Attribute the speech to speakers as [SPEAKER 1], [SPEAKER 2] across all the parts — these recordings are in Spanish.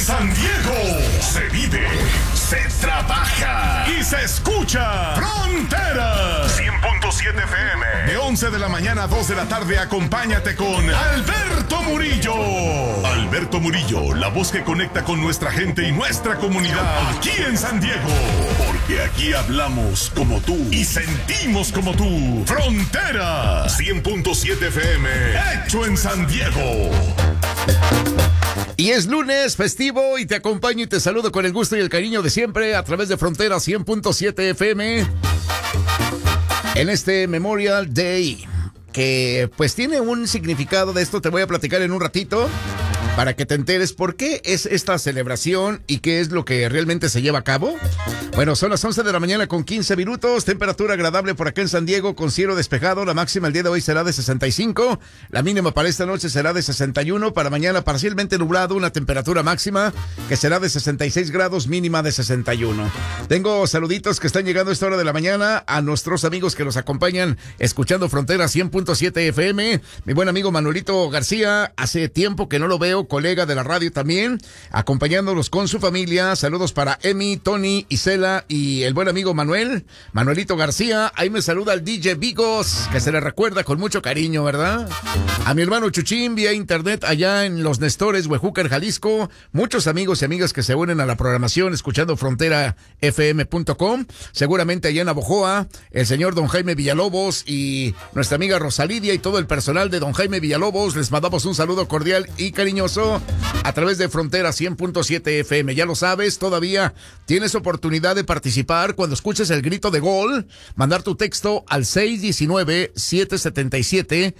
[SPEAKER 1] San Diego se vive, se trabaja y se escucha Fronteras 100.7 FM. De 11 de la mañana a 2 de la tarde, acompáñate con Alberto Murillo. Alberto Murillo, la voz que conecta con nuestra gente y nuestra comunidad aquí en San Diego. Porque aquí hablamos como tú y sentimos como tú. Fronteras 100.7 FM, hecho en San Diego.
[SPEAKER 2] Y es lunes festivo y te acompaño y te saludo con el gusto y el cariño de siempre a través de Fronteras 100.7 FM en este Memorial Day, que pues tiene un significado. De esto te voy a platicar en un ratito para que te enteres por qué es esta celebración y qué es lo que realmente se lleva a cabo. Bueno, son las 11 de la mañana con 15 minutos, temperatura agradable por acá en San Diego con cielo despejado. La máxima el día de hoy será de 65, la mínima para esta noche será de 61, para mañana parcialmente nublado, una temperatura máxima que será de 66 grados, mínima de 61. Tengo saluditos que están llegando a esta hora de la mañana a nuestros amigos que nos acompañan escuchando Frontera 100.7 FM. Mi buen amigo Manuelito García, hace tiempo que no lo veo, colega de la radio también, acompañándonos con su familia. Saludos para Emi, Tony, Isela y el buen amigo Manuelito García. Ahí me saluda el DJ Vigos, que se le recuerda con mucho cariño, ¿verdad? A mi hermano Chuchín vía internet allá en Los Nestores, Huejúcar, Jalisco. Muchos amigos y amigas que se unen a la programación escuchando fronterafm.com. Seguramente allá en Navojoa, el señor Don Jaime Villalobos y nuestra amiga Rosalidia y todo el personal de Don Jaime Villalobos. Les mandamos un saludo cordial y cariñoso a través de Frontera 100.7 FM. Ya lo sabes, todavía tienes oportunidad de participar cuando escuches el grito de gol. Mandar tu texto al 619-777-1007,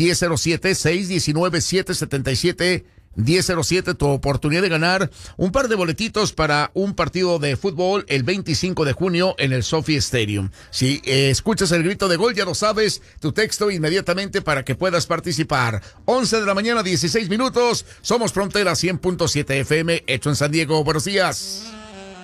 [SPEAKER 2] 619-777-1007, tu oportunidad de ganar un par de boletitos para un partido de fútbol el 25 de junio en el Sophie Stadium. Si escuchas el grito de gol, ya lo sabes, tu texto inmediatamente para que puedas participar. 11 de la mañana, 16 minutos, somos Frontera 100.7 FM, hecho en San Diego. Buenos días.